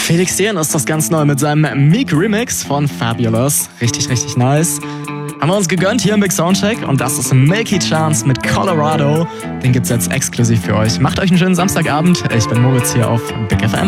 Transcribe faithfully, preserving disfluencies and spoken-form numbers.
Felix Jähn ist das ganz neu mit seinem Meek Remix von Fabulous. Richtig, richtig nice. Haben wir uns gegönnt hier im Big Soundcheck und das ist Milky Chance mit Colorado. Den gibt's jetzt exklusiv für euch. Macht euch einen schönen Samstagabend. Ich bin Moritz hier auf Big F M.